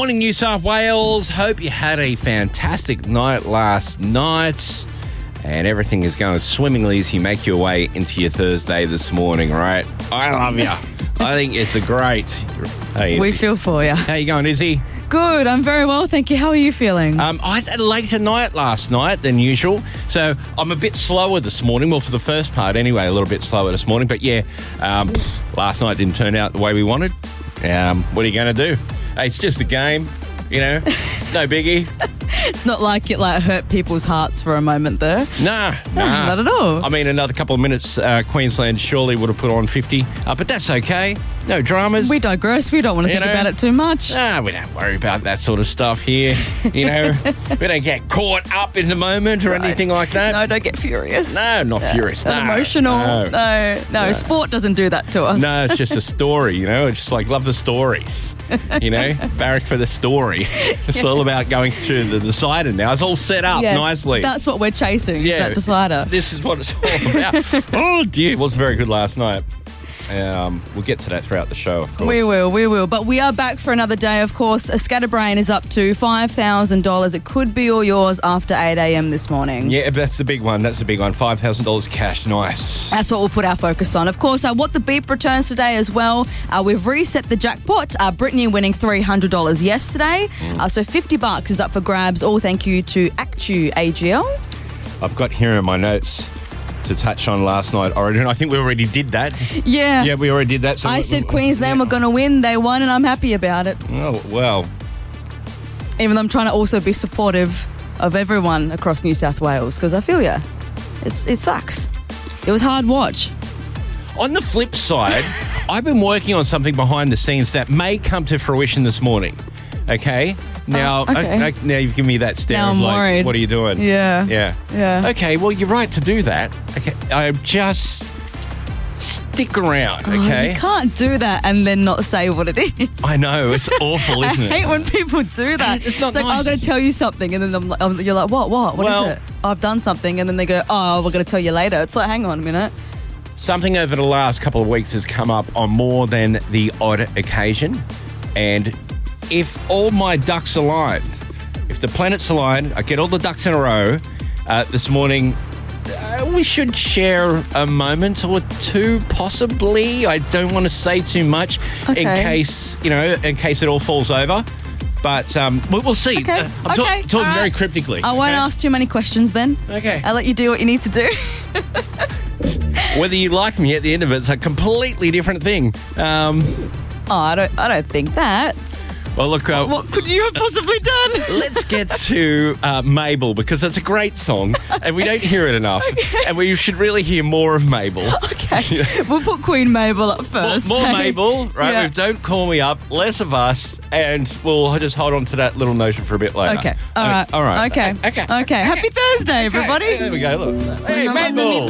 Morning, New South Wales. Hope you had a fantastic night last night and everything is going swimmingly as you make your way into your Thursday this morning, right? I love you. I think it's a great... Hey, we feel for you. How you going, Izzy? Good. I'm very well, thank you. How are you feeling? I had a later night last night than usual, so I'm a bit slower this morning. Well, for the first part anyway, a little bit slower this morning. But yeah, last night didn't turn out the way we wanted. What are you going to do? Hey, it's just a game, you know, no biggie. It's not like it hurt people's hearts for a moment there. Nah. Not at all. I mean, another couple of minutes, Queensland surely would have put on 50, but that's okay. No dramas. We digress. We don't want to think about it too much. Nah, we don't worry about that sort of stuff here. You know, we don't get caught up in the moment or anything like that. No, don't get furious. No, not furious. Not emotional. No. Sport doesn't do that to us. No, it's just a story, you know. It's just like, love the stories, you know. Barrack for the story. It's all about going through the decider now. It's all set up nicely. That's what we're chasing, that decider. This is what it's all about. Oh, dear. It wasn't very good last night. We'll get to that throughout the show, of course. We will. But we are back for another day, of course. A Scatterbrain is up to $5,000. It could be all yours after 8 a.m. this morning. Yeah, that's the big one. $5,000 cash. Nice. That's what we'll put our focus on. Of course, What the Beep returns today as well. We've reset the jackpot. Brittany winning $300 yesterday. So $50 is up for grabs. All thank you to Actu AGL. I've got here in my notes to touch on last night, Origin. I think we already did that. Yeah. Yeah, we already did that. So I said Queensland were going to win. They won, and I'm happy about it. Oh, well. Even though I'm trying to also be supportive of everyone across New South Wales, because I feel you. It sucks. It was hard watch. On the flip side, I've been working on something behind the scenes that may come to fruition this morning. Okay? Now, now you've given me that stare now of I'm like, worried. What are you doing? Yeah. Okay, well, you're right to do that. Okay, I just stick around, okay? You can't do that and then not say what it is. I know, it's awful, isn't it? I hate when people do that. It's not like, nice. I'm going to tell you something, and then you're like, what is it? I've done something, and then they go, we're going to tell you later. It's like, hang on a minute. Something over the last couple of weeks has come up on more than the odd occasion, and if all my ducks align, if the planets align, I get all the ducks in a row this morning, we should share a moment or two, possibly. I don't want to say too much in case it all falls over. But we'll see. Okay. I'm talking very cryptically. I won't ask too many questions then. Okay. I'll let you do what you need to do. Whether you like me at the end of it's a completely different thing. I don't think that. Well, look... what could you have possibly done? Let's get to Mabel, because it's a great song, and we don't hear it enough. Okay. And we should really hear more of Mabel. Okay. We'll put Queen Mabel up first. More Mabel, right? Yeah. With Don't Call Me Up, less of us, and we'll just hold on to that little notion for a bit later. Okay. All right. Okay. Okay. Happy Thursday, everybody. There we go, look. Hey, Mabel!